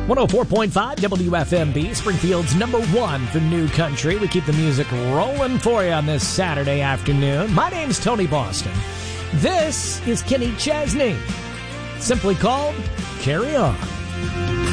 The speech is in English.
104.5 WFMB, Springfield's number one for new country. We keep the music rolling for you on this Saturday afternoon. My name's Tony Boston. This is Kenny Chesney, simply called Carry On.